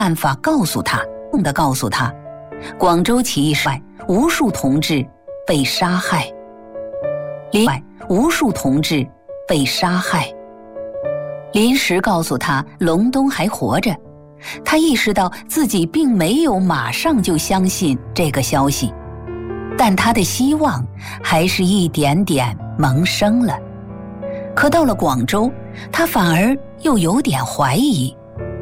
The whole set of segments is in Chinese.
办法告诉他，广州起义外无数同志被杀害，临时告诉他隆冬还活着，他意识到自己并没有马上就相信这个消息，但他的希望还是一点点萌生了。可到了广州，他反而又有点怀疑。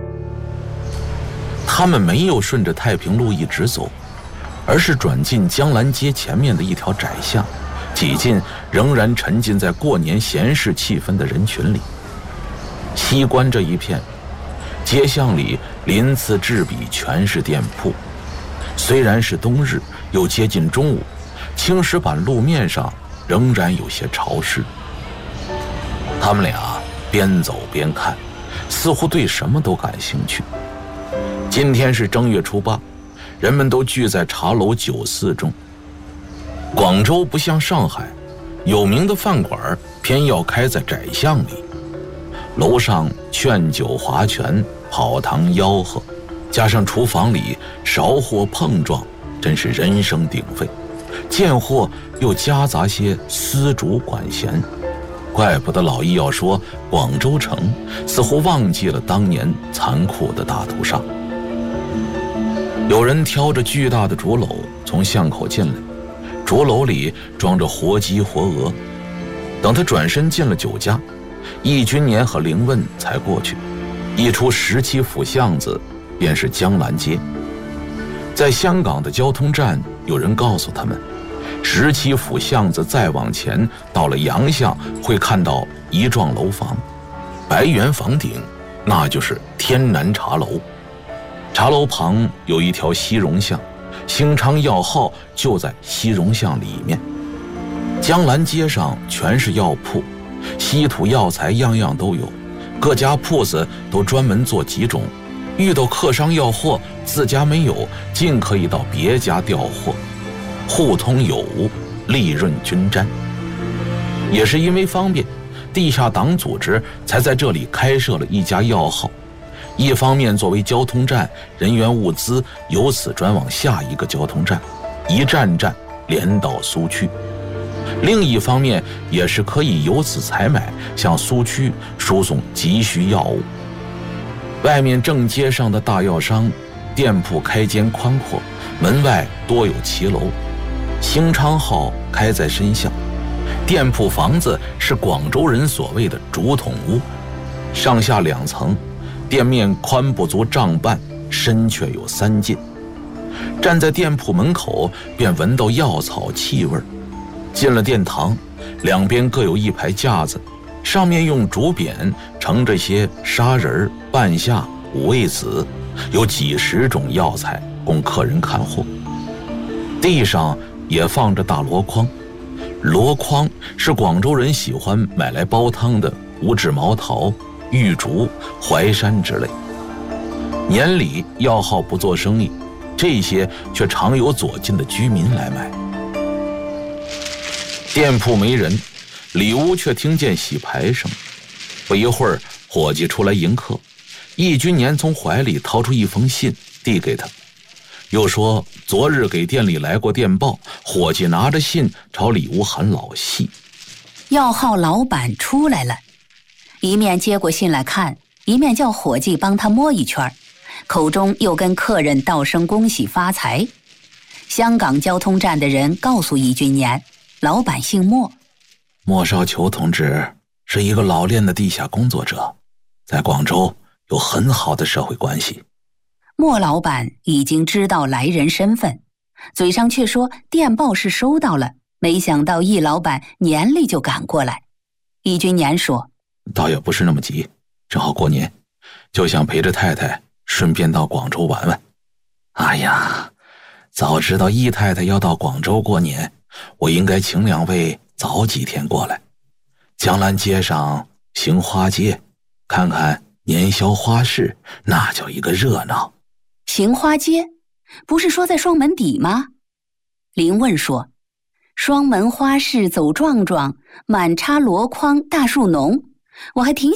他们没有顺着太平路一直走，而是转进江兰街前面的一条窄巷，挤进仍然沉浸在过年闲适气氛的人群里。西关这一片街巷里鳞次栉比，全是店铺。虽然是冬日，又接近中午，青石板路面上仍然有些潮湿。他们俩边走边看，似乎对什么都感兴趣。今天是正月初8，人们都聚在茶楼酒肆中。广州不像上海，有名的饭馆偏要开在窄巷里，楼上劝酒划拳，跑堂吆喝，加上厨房里勺货碰撞，真是人声鼎沸。见货又夹杂些丝竹管弦，怪不得老易要说广州城似乎忘记了当年残酷的大屠杀。有人挑着巨大的竹篓从巷口进来，竹篓里装着活鸡活鹅。等他转身进了酒家，易君年和凌问才过去。一出17府巷子，便是江兰街。在香港的交通站，有人告诉他们，17府巷子再往前，到了洋巷，会看到一幢楼房，白圆房顶，那就是天南茶楼。茶楼旁有一条西荣巷，兴昌药号就在西荣巷里面。江兰街上全是药铺，稀土药材样样都有，各家铺子都专门做几种，遇到客商要货，自家没有，尽可以到别家调货，互通有无，利润均沾。也是因为方便，地下党组织才在这里开设了一家药号，一方面作为交通站，人员物资由此转往下一个交通站，一站站连到苏区；另一方面也是可以由此采买，向苏区输送急需药物。外面正街上的大药商店铺开间宽阔，门外多有骑楼。兴昌号开在深巷，店铺房子是广州人所谓的竹筒屋，上下2层，店面宽不足丈半，深却有3进。站在店铺门口，便闻到药草气味。进了殿堂，两边各有一排架子，上面用竹匾盛着些砂仁、半夏、五味子，有几10种药材供客人看货。地上也放着大箩筐，箩筐是广州人喜欢买来煲汤的五指毛桃、玉竹、淮山之类。年里药号不做生意，这些却常有左近的居民来买。店铺没人，里屋却听见洗牌声。不一会儿，伙计出来迎客，易君年从怀里掏出一封信递给他，又说昨日给店里来过电报，伙计拿着信朝里屋喊老细。 药号老板出来了，一面接过信来看，一面叫伙计帮他摸一圈，口中又跟客人道声恭喜发财。香港交通站的人告诉易君年，老板姓莫， 莫少球同志是一个老练的地下工作者，在广州有很好的社会关系。 莫老板已经知道来人身份，嘴上却说电报是收到了，没想到易老板年里就赶过来。易君年说， 倒也不是那么急，正好过年，就想陪着太太顺便到广州玩玩。哎呀，早知道易太太要到广州过年，我应该请2位早几天过来。江兰街上行花街，看看年宵花市，那叫一个热闹。 行花街不是说在双门底吗？林问说，双门花市走壮壮，满插箩筐大树浓，我还挺